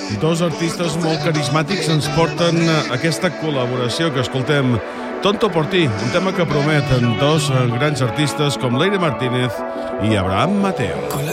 Dos artistes molt carismàtics ens porten aquesta col·laboració que escoltem. Tonto por ti, un tema que prometen dos grans artistes com Leire Martínez i Abraham Mateo.